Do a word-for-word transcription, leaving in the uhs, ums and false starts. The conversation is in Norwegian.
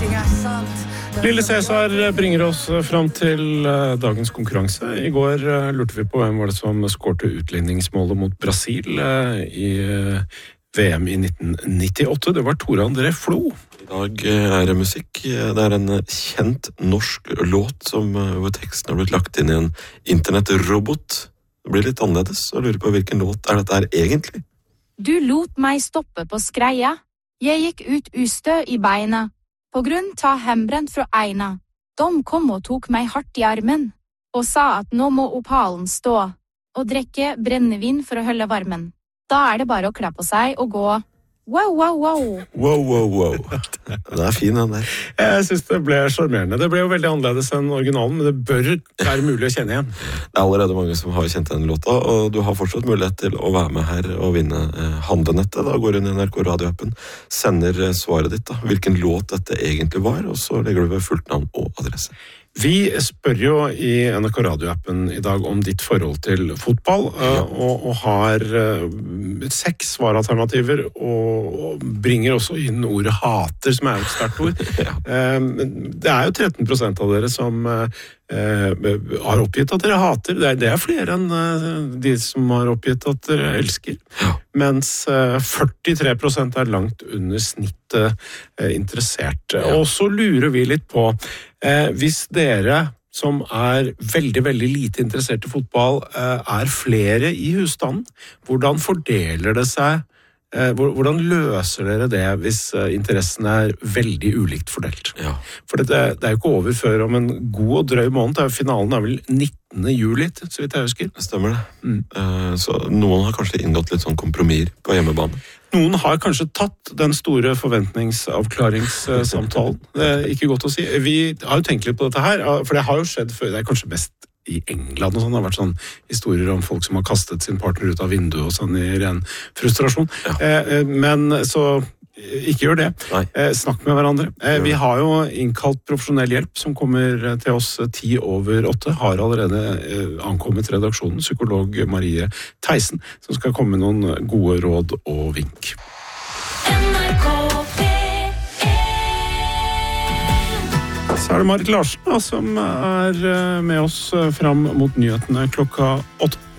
Lille Cæsar bringer oss fram til dagens konkurranse. I går lurte vi på hvem var det som skårte utligningsmålet mot Brasil i V M i nitten nittiåtte. Det var Tore André Flo. I dag er det musikk. Det er en kjent norsk låt som, hvor teksten har blitt lagt inn i en internettrobot. Det blir litt annerledes, og lurer på hvilken låt er dette her egentlig? Du lot meg stoppe på skreia. Jeg gikk ut ustø i beina. På grunn ta hembrent fra eina. De kom og tok meg hardt i armen, og sa at nå må opalen stå, og drekke brennevin for å holde varmen. Da er det bare å klappe på seg og gå. Wow, wow, wow. Wow, wow, wow. Det er fin den der. Jeg synes det ble charmerende. Det ble jo veldig annerledes enn originalen, men det bør være mulig å kjenne igjen. Det er allerede mange som har kjent den låta, og du har fortsatt mulighet til å være med her og vinne eh, handlenettet. Da går du inn i N R K radioappen, sender svaret ditt, da, hvilken låt dette egentlig var, og så legger du ved fullt navn og adresse. Vi spør jo i N R K radioappen i dag om ditt forhold til fotball, ja. og, og har uh, seks svaralternativer, og bringer også inn ordet hater, som er et sterkt ord. ja. um, det er jo tretten prosent av dere som uh, har oppgitt at dere hater. Det er, det er flere enn uh, de som har oppgitt at dere elsker. Ja. Mens uh, førtitre prosent er langt under snittet uh, interessert. Ja. Og så lurer vi litt på Eh, hvis dere som er veldig, veldig lite interessert i fotball, eh, er flere i husstanden, hvordan fordeler det seg? Eh, hvordan løser dere det hvis eh, interessen er veldig ulikt fordelt? Ja. For det, det er jo ikke over før om en god og drøy måned. Finalen er vel nittende juli, så vidt jeg husker. Det stemmer det. Mm. Eh, så noen har kanskje inngått litt sånn kompromisser på hjemmebane. Noen har kanskje tatt den store forventningsavklaringssamtalen. Det er ikke godt å si. Vi har jo tenkt litt på dette her, for det har jo skjedd før. Det er kanskje mest i England og sånn. Det har vært sånn historier om folk som har kastet sin partner ut av vinduet og sånn i ren frustrasjon. Ja. Men så ikke gjør det. Eh, snakk med hverandre. Eh, vi har jo innkalt profesjonell hjelp som kommer til oss ti over åtte. Har allerede eh, ankommet redaksjonen, psykolog Marie Theisen, som skal komme med noen gode råd og vink. Så er det Marit Larsen da, som er med oss fram mot nyhetene klokka åtte.